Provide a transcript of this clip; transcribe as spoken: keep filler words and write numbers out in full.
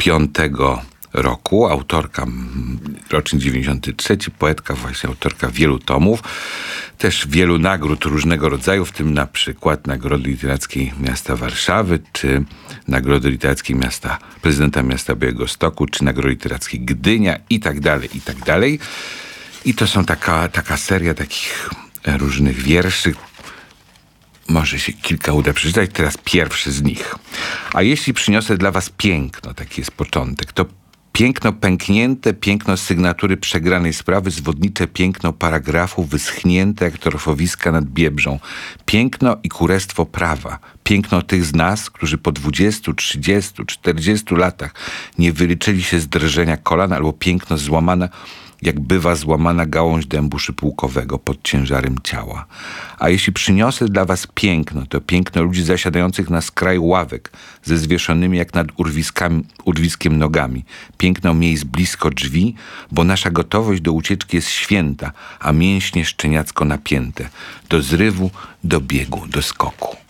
piątego roku. Autorka, rocznik dziewięćdziesiąty trzeci, poetka, właśnie autorka wielu tomów, też wielu nagród różnego rodzaju, w tym na przykład Nagrody Literackiej Miasta Warszawy, czy Nagrody Literackiej Miasta, prezydenta miasta Białegostoku, czy Nagrody Literackiej Gdynia i tak dalej, i tak dalej. I to są taka, taka seria takich różnych wierszy. Może się kilka uda przeczytać, teraz pierwszy z nich. A jeśli przyniosę dla was piękno, taki jest początek, to piękno pęknięte, piękno sygnatury przegranej sprawy, zwodnicze piękno paragrafu wyschnięte jak torfowiska nad Biebrzą. Piękno i kurestwo prawa. Piękno tych z nas, którzy po dwudziestu, trzydziestu, czterdziestu latach nie wyliczyli się z drżenia kolan, albo piękno złamane, jak bywa złamana gałąź dębu szypułkowego pod ciężarem ciała. A jeśli przyniosę dla was piękno, to piękno ludzi zasiadających na skraju ławek, ze zwieszonymi jak nad urwiskami, urwiskiem nogami. Piękno miejsc blisko drzwi, bo nasza gotowość do ucieczki jest święta, a mięśnie szczeniacko napięte. Do zrywu, do biegu, do skoku.